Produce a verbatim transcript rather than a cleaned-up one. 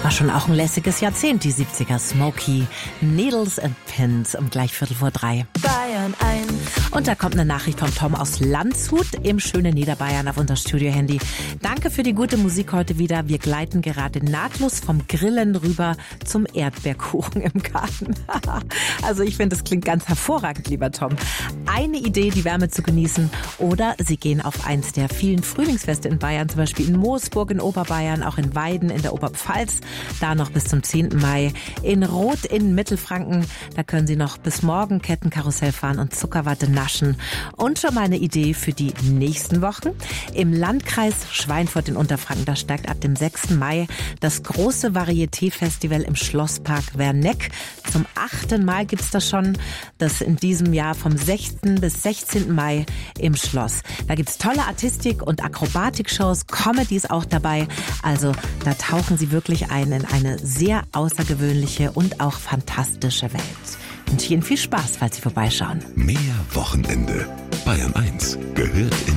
war schon auch ein lässiges Jahrzehnt, die siebziger. Smokey, Needles and Pins um gleich Viertel vor drei. Bayern eins. Und da kommt eine Nachricht vom Tom aus Landshut im schönen Niederbayern auf unser Studio-Handy. Danke für die gute Musik heute wieder. Wir gleiten gerade nahtlos vom Grillen rüber zum Erdbeerkuchen im Garten. Also ich finde, das klingt ganz hervorragend, lieber Tom. Eine Idee, die Wärme zu genießen. Oder Sie gehen auf eins der vielen Frühlingsfeste in Bayern, zum Beispiel in Moosburg in Oberbayern, auch in Weiden in der Oberpfalz. Da noch bis zum zehnten Mai. In Roth in Mittelfranken, da können Sie noch bis morgen Kettenkarussell fahren und Zuckerwatte naschen. Und schon mal eine Idee für die nächsten Wochen. Im Landkreis Schweinfurt in Unterfranken, da steigt ab dem sechsten Mai das große Varieté-Festival im Schlosspark Werneck. Zum achten Mal gibt's das schon. Das in diesem Jahr vom sechsten bis sechzehnten Mai im Schloss. Da gibt's tolle Artistik- und Akrobatikshows, Comedy ist auch dabei. Also da tauchen Sie wirklich ein in eine sehr außergewöhnliche und auch fantastische Welt. Ich wünsche Ihnen viel Spaß, falls Sie vorbeischauen. Mehr Wochenende. Bayern eins gehört in